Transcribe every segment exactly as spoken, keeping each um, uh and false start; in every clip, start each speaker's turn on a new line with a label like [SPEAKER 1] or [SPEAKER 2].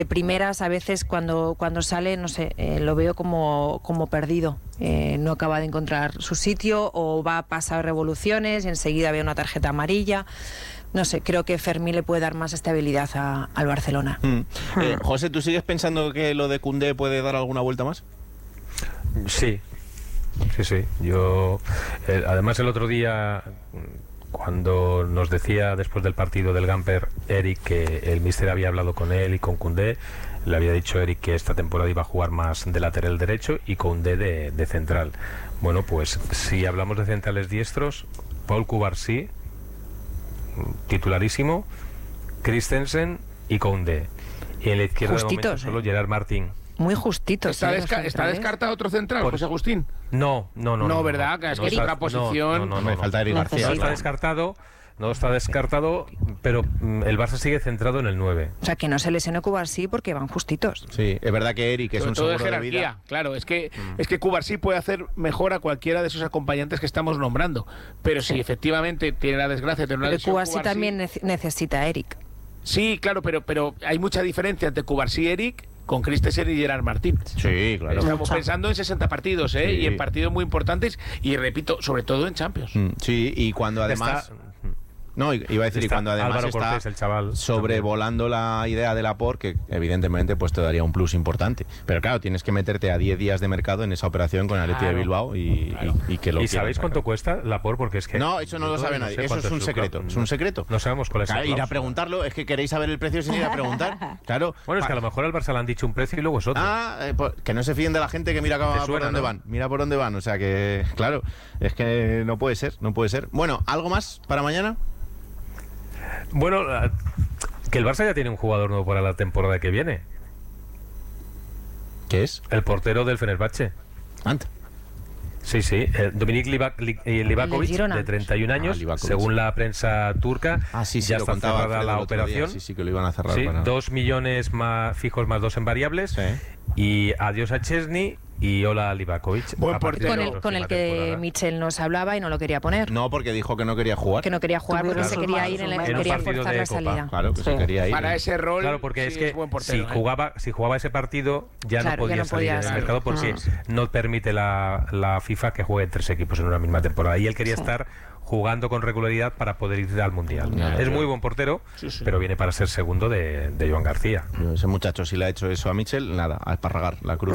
[SPEAKER 1] de primeras a veces cuando, cuando sale, no sé, eh, lo veo como, como perdido. Eh, no acaba de encontrar su sitio o va a pasar revoluciones y enseguida ve una tarjeta amarilla. No sé, creo que Fermín le puede dar más estabilidad a, al Barcelona.
[SPEAKER 2] Mm. Eh, José, ¿tú sigues pensando que lo de Koundé puede dar alguna vuelta más?
[SPEAKER 3] Sí, sí, sí. Yo, eh, además el otro día, cuando nos decía después del partido del Gamper Eric que el míster había hablado con él y con Koundé, le había dicho Eric que esta temporada iba a jugar más de lateral derecho y Koundé de, de central. Bueno, pues si hablamos de centrales diestros, Paul Cubarsí, titularísimo, Christensen y Koundé. Y en la izquierda
[SPEAKER 1] Justitos,
[SPEAKER 3] de momento solo
[SPEAKER 1] ¿eh?
[SPEAKER 3] Gerard Martín.
[SPEAKER 1] Muy justitos.
[SPEAKER 4] ¿Está,
[SPEAKER 1] ¿eh?
[SPEAKER 4] desca ¿Está descartado otro central,
[SPEAKER 3] Por...
[SPEAKER 4] José Agustín?
[SPEAKER 3] No, no, no.
[SPEAKER 4] No,
[SPEAKER 3] no
[SPEAKER 4] ¿verdad?
[SPEAKER 3] No,
[SPEAKER 4] que es
[SPEAKER 3] no
[SPEAKER 4] que es
[SPEAKER 3] está,
[SPEAKER 4] otra posición.
[SPEAKER 3] No, no, no,
[SPEAKER 2] Me
[SPEAKER 3] no,
[SPEAKER 2] falta Eric
[SPEAKER 3] no,
[SPEAKER 2] García.
[SPEAKER 3] no está
[SPEAKER 2] Claro.
[SPEAKER 3] descartado, no está descartado, pero mm, el Barça sigue centrado en el nueve.
[SPEAKER 1] O sea, que no se lesione Cubarsí porque van justitos.
[SPEAKER 2] Sí, es verdad que Eric es
[SPEAKER 4] Sobre
[SPEAKER 2] un
[SPEAKER 4] todo de
[SPEAKER 2] seguro de
[SPEAKER 4] jerarquía,
[SPEAKER 2] vida.
[SPEAKER 4] claro, es que
[SPEAKER 2] Mm.
[SPEAKER 4] es que Cubarsí puede hacer mejor a cualquiera de esos acompañantes que estamos nombrando, pero si efectivamente tiene la desgracia de tener una
[SPEAKER 1] Pero
[SPEAKER 4] lesión
[SPEAKER 1] Cubarsí
[SPEAKER 4] Cubarsí-
[SPEAKER 1] también nece- necesita a Eric.
[SPEAKER 4] Sí, claro, pero pero hay mucha diferencia entre Cubarsí y Eric con Christensen y Gerard Martín.
[SPEAKER 2] Sí, claro.
[SPEAKER 4] Estamos
[SPEAKER 1] Mucha.
[SPEAKER 4] pensando en sesenta partidos, ¿eh?
[SPEAKER 2] Sí.
[SPEAKER 4] Y en partidos muy importantes y repito, sobre todo en Champions.
[SPEAKER 2] Mm, Sí, y cuando además...
[SPEAKER 3] Está-
[SPEAKER 2] No, iba a decir, y
[SPEAKER 3] Está
[SPEAKER 2] cuando además
[SPEAKER 3] Álvaro
[SPEAKER 2] está
[SPEAKER 3] Cortés, el chaval,
[SPEAKER 2] sobrevolando la idea de Laporte, que evidentemente pues te daría un plus importante. Pero claro, tienes que meterte a diez días de mercado en esa operación con Atleti
[SPEAKER 4] Claro.
[SPEAKER 2] de Bilbao y,
[SPEAKER 4] Claro.
[SPEAKER 2] y, y que lo
[SPEAKER 3] ¿Y
[SPEAKER 2] quieran
[SPEAKER 3] sabéis
[SPEAKER 2] sacar.
[SPEAKER 3] cuánto cuesta Laporte? Porque es que
[SPEAKER 2] No, eso no lo sabe nadie.
[SPEAKER 3] sé
[SPEAKER 2] Eso
[SPEAKER 3] cuánto
[SPEAKER 2] es un
[SPEAKER 3] su
[SPEAKER 2] secreto.
[SPEAKER 3] cláusula.
[SPEAKER 2] Es un secreto.
[SPEAKER 3] No sabemos cuál es
[SPEAKER 2] Claro,
[SPEAKER 3] su
[SPEAKER 2] ir a
[SPEAKER 3] cláusula.
[SPEAKER 2] preguntarlo, es que queréis saber el precio sin ir a preguntar. Claro.
[SPEAKER 3] Bueno, es que a lo mejor al Barça le han dicho un precio y luego es otro.
[SPEAKER 2] Ah, eh, pues, que no se fíen de la gente que mira
[SPEAKER 3] Te
[SPEAKER 2] por
[SPEAKER 3] suena,
[SPEAKER 2] dónde
[SPEAKER 3] ¿no?
[SPEAKER 2] van. Mira por dónde van. O sea que, claro, es que no puede ser, no puede ser. Bueno, ¿algo más para mañana?
[SPEAKER 3] Bueno, la- que el Barça ya tiene un jugador nuevo para la temporada que viene.
[SPEAKER 2] ¿Qué es?
[SPEAKER 3] El portero del Fenerbahce.
[SPEAKER 2] Ant.
[SPEAKER 3] Sí, sí, eh, Dominik Liva- Li- eh, Livakovic,
[SPEAKER 1] Girona.
[SPEAKER 3] de treinta y un años,
[SPEAKER 2] Ah, Livakovic.
[SPEAKER 3] según la prensa turca.
[SPEAKER 2] Ah, sí, sí,
[SPEAKER 3] ya
[SPEAKER 2] lo
[SPEAKER 3] está
[SPEAKER 2] contaba
[SPEAKER 3] cerrada
[SPEAKER 2] Alfredo
[SPEAKER 3] la
[SPEAKER 2] el otro día.
[SPEAKER 3] operación.
[SPEAKER 2] Sí, sí, que lo iban a cerrar.
[SPEAKER 3] Sí,
[SPEAKER 2] para...
[SPEAKER 3] dos millones más fijos más dos en variables.
[SPEAKER 2] Sí.
[SPEAKER 3] Y adiós a Chesney y hola a Livakovic.
[SPEAKER 4] Buen
[SPEAKER 3] a partir de
[SPEAKER 4] portero.
[SPEAKER 1] Con
[SPEAKER 3] la
[SPEAKER 1] el, con el
[SPEAKER 3] próxima
[SPEAKER 1] que
[SPEAKER 3] temporada.
[SPEAKER 1] Michel nos hablaba y no lo quería poner.
[SPEAKER 2] No, porque dijo que no quería jugar.
[SPEAKER 1] Que no quería jugar porque
[SPEAKER 3] Claro.
[SPEAKER 1] se quería ir en la,
[SPEAKER 3] En un
[SPEAKER 1] quería
[SPEAKER 3] partido
[SPEAKER 1] forzar
[SPEAKER 3] de
[SPEAKER 1] la
[SPEAKER 3] Copa.
[SPEAKER 1] salida.
[SPEAKER 2] Claro, que
[SPEAKER 5] Sí.
[SPEAKER 2] se quería ir.
[SPEAKER 4] Para ese rol,
[SPEAKER 3] Claro, porque
[SPEAKER 4] sí,
[SPEAKER 3] es que
[SPEAKER 4] buen portero,
[SPEAKER 3] si
[SPEAKER 4] ¿eh?
[SPEAKER 3] jugaba si jugaba ese partido ya
[SPEAKER 1] Claro,
[SPEAKER 3] no podía
[SPEAKER 1] ya no
[SPEAKER 3] salir
[SPEAKER 1] podía
[SPEAKER 3] en el
[SPEAKER 1] salir.
[SPEAKER 3] mercado porque
[SPEAKER 5] Ah.
[SPEAKER 3] no permite la, la FIFA que jueguen tres equipos en una misma temporada. Y él quería
[SPEAKER 5] Sí.
[SPEAKER 3] estar jugando con regularidad para poder ir al Mundial.
[SPEAKER 2] Ya,
[SPEAKER 3] es
[SPEAKER 2] ya.
[SPEAKER 3] muy buen portero,
[SPEAKER 4] Sí, sí.
[SPEAKER 3] pero viene para ser segundo de, de Joan García.
[SPEAKER 2] Ese muchacho, si le ha hecho eso a Michel, nada, a esparragar la cruz.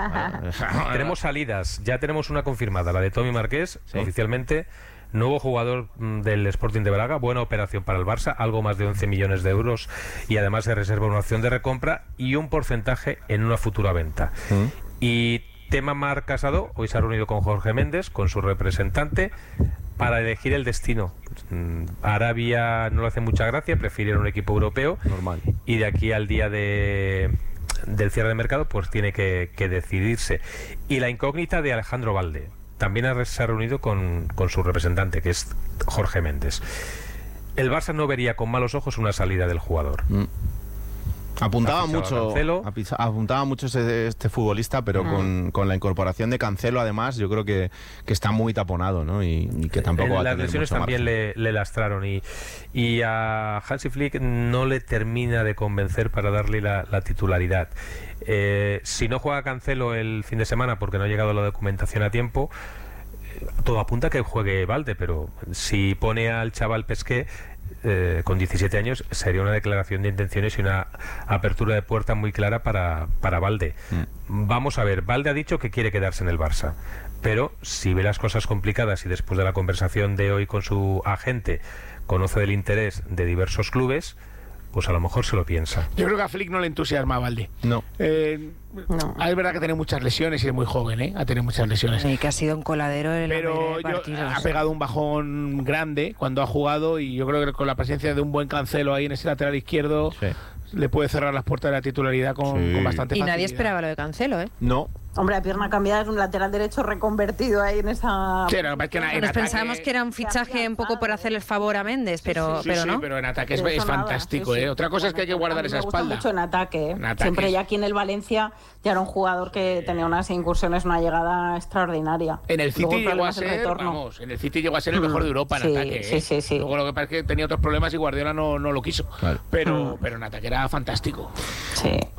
[SPEAKER 3] Tenemos salidas, ya tenemos una confirmada, la de Tommy Marqués,
[SPEAKER 2] Sí.
[SPEAKER 3] oficialmente. Nuevo jugador mm, del Sporting de Braga, buena operación para el Barça, algo más de once millones de euros y además se reserva una opción de recompra y un porcentaje en una futura venta.
[SPEAKER 2] Mm.
[SPEAKER 3] Y tema Marc Casado, hoy se ha reunido con Jorge Méndez, con su representante, para elegir el destino. Mm, Arabia no le hace mucha gracia, prefiere un equipo europeo.
[SPEAKER 2] Normal.
[SPEAKER 3] Y de aquí al día de del cierre de mercado, pues tiene que, que decidirse. Y la incógnita de Alejandro Valde. También ha- se ha reunido con, con su representante, que es Jorge Méndez. El Barça no vería con malos ojos una salida del jugador.
[SPEAKER 2] Mm. Apuntaba
[SPEAKER 3] Ha fichado a
[SPEAKER 2] mucho,
[SPEAKER 3] Cancelo.
[SPEAKER 2] apisa- apuntaba mucho ese- este futbolista, pero con, con la incorporación de Cancelo, además, yo creo que, que está muy taponado, ¿no? Y, y que tampoco
[SPEAKER 3] Eh,
[SPEAKER 2] va a
[SPEAKER 3] las
[SPEAKER 2] tener
[SPEAKER 3] lesiones
[SPEAKER 2] mucho
[SPEAKER 3] también
[SPEAKER 2] margen.
[SPEAKER 3] le, le lastraron y, y a Hansi Flick no le termina de convencer para darle la, la titularidad. Eh, si no juega Cancelo el fin de semana porque no ha llegado la documentación a tiempo, eh, todo apunta a que juegue Valde, pero si pone al chaval Pesqué eh, con diecisiete años, sería una declaración de intenciones y una apertura de puerta muy clara para, para Valde.
[SPEAKER 2] Mm.
[SPEAKER 3] Vamos a ver, Valde ha dicho que quiere quedarse en el Barça, pero si ve las cosas complicadas y después de la conversación de hoy con su agente conoce del interés de diversos clubes, pues a lo mejor se lo piensa.
[SPEAKER 4] Yo creo que a Flick no le entusiasma a Valde.
[SPEAKER 2] No.
[SPEAKER 4] Eh,
[SPEAKER 5] No.
[SPEAKER 4] Es verdad que tiene muchas lesiones y es muy joven, ¿eh? Ha tenido muchas lesiones.
[SPEAKER 1] Sí, que ha sido un coladero en la mayoría
[SPEAKER 4] Pero
[SPEAKER 1] de
[SPEAKER 4] yo-
[SPEAKER 1] partidos.
[SPEAKER 4] ha pegado un bajón grande cuando ha jugado y yo creo que con la presencia de un buen Cancelo ahí en ese lateral izquierdo
[SPEAKER 2] Sí.
[SPEAKER 4] le puede cerrar las puertas de la titularidad con,
[SPEAKER 2] Sí.
[SPEAKER 4] con bastante
[SPEAKER 1] Y
[SPEAKER 4] facilidad.
[SPEAKER 1] nadie esperaba lo de Cancelo, ¿eh?
[SPEAKER 2] No,
[SPEAKER 5] Hombre, a pierna cambiada es un lateral derecho reconvertido ahí en esa...
[SPEAKER 4] Sí, no, es que en, en
[SPEAKER 1] Nos
[SPEAKER 4] ataque...
[SPEAKER 1] pensábamos que era un fichaje un poco por hacerle el favor a Méndez, pero,
[SPEAKER 4] sí, sí,
[SPEAKER 1] pero
[SPEAKER 4] sí,
[SPEAKER 1] no.
[SPEAKER 4] pero en ataque es,
[SPEAKER 5] Pero
[SPEAKER 4] es
[SPEAKER 5] eso nada,
[SPEAKER 4] fantástico,
[SPEAKER 5] sí, sí.
[SPEAKER 4] ¿eh? Otra cosa es que hay que guardar
[SPEAKER 5] A mí
[SPEAKER 4] esa
[SPEAKER 5] me gusta
[SPEAKER 4] espalda.
[SPEAKER 5] mucho en ataque, ¿eh?
[SPEAKER 4] En ataque.
[SPEAKER 5] Siempre ya aquí en el Valencia ya era un jugador que tenía unas incursiones, una llegada extraordinaria.
[SPEAKER 4] En el City
[SPEAKER 5] Luego el
[SPEAKER 4] llegó
[SPEAKER 5] problema
[SPEAKER 4] a
[SPEAKER 5] es el
[SPEAKER 4] ser,
[SPEAKER 5] retorno.
[SPEAKER 4] vamos, en el City llegó a ser el mejor de Europa en
[SPEAKER 5] Sí,
[SPEAKER 4] ataque, ¿eh?
[SPEAKER 5] sí, sí, sí.
[SPEAKER 4] Luego lo que pasa es que tenía otros problemas y Guardiola no, no lo quiso.
[SPEAKER 2] Claro.
[SPEAKER 4] Pero, pero en ataque era fantástico.
[SPEAKER 5] Sí.